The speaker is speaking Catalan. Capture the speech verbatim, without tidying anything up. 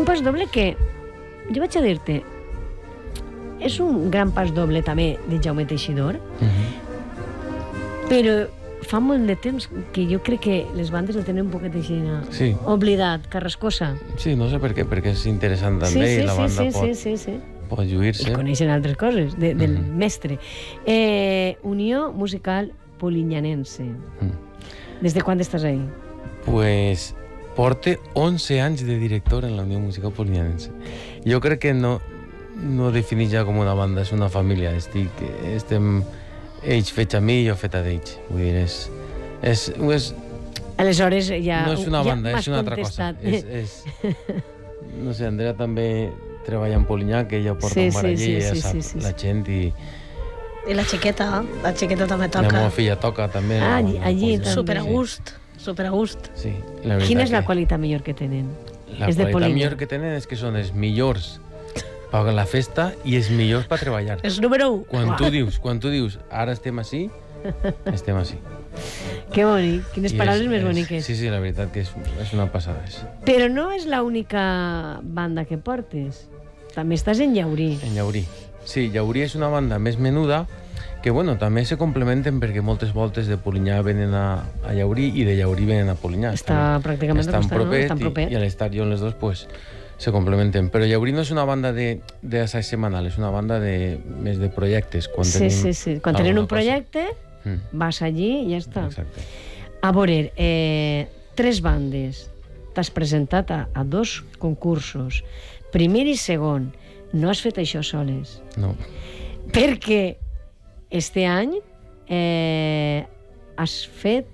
Un pas doble que, jo vaig a dir-te, és un gran pas doble també de Jaume Teixidor, uh-huh. però fa molt de temps que jo crec que les bandes el tenen un poquet així sí. oblidat, carrascosa. Sí, no sé per què, perquè és interessant també sí, sí, i la banda sí, pot, sí, sí, sí. pot lluir-se. I coneixen altres coses de, del uh-huh. mestre. Eh, Unió Musical Polignanense. Uh-huh. Des de quan estàs ahí? Pues porte onze anys de director en la Unió Musical Polignanense. Jo crec que no, no defineix ja com una banda, és una família. Estic, estem ells fets a mi i jo fet a d'ells. Vull dir, és... és, és Aleshores ja... no és una banda, ja és una altra cosa. És, és, no sé, Andrea també treballa en Polinyà, que ella porta sí, un barall sí, sí, i ella sí, sap sí, sí, la gent i... I la xiqueta, la xiqueta també toca. La meva filla toca també. Ah, la, la allí Polinyà. Super a gust, super a gust. Sí, la veritat Quina és la que... qualitat millor que tenen? La és de qualitat Polinyà. millor que tenen és que són els millors per la festa i els millors per treballar. És número u. Quan tu dius, quan tu dius, ara estem així, estem així. Que bonic, quines I paraules és, més és, boniques. Sí, sí, la veritat que és, és una passada. És. Però no és l'única banda que portes. També estàs en Llaurí. En Llaurí. Sí, Llaurí és una banda més menuda que, bueno, també se complementen perquè moltes voltes de Polinyà venen a, a Llaurí i de Llaurí venen a Polinyà. Està estan, pràcticament estan costat, propet, no? Estan propet. I, i a l'estar jo en les dos, pues, se complementen. Però Llaurí no és una banda de, de assaig setmanal, és una banda de, més de projectes. Quan Sí, tenim sí, sí. Quan tenen un cosa. projecte, Mm. vas allí i ja està. Exacte. A veure, eh, tres bandes. T'has presentat a, a dos concursos. Primer i segon. No has fet això soles. No. Perquè este any eh, has fet